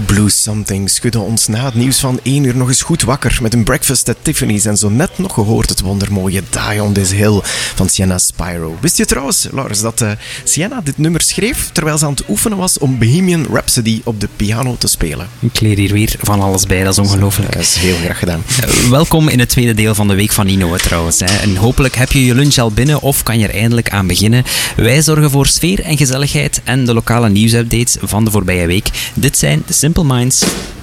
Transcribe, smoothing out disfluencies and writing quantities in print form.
Blue Something schudde ons na het nieuws van 1 uur nog eens goed wakker met een breakfast at Tiffany's en zo net nog gehoord het wondermooie Die on This Hill van Sienna Spyro. Wist je trouwens, Lars, dat Sienna dit nummer schreef terwijl ze aan het oefenen was om Bohemian Rhapsody op de piano te spelen? Ik leer hier weer van alles bij, dat is ongelooflijk. Dat is heel graag gedaan. Welkom in het tweede deel van de Week van Nino trouwens. En hopelijk heb je je lunch al binnen of kan je er eindelijk aan beginnen. Wij zorgen voor sfeer en gezelligheid en de lokale nieuwsupdates van de voorbije week. Dit zijn The Simple Minds.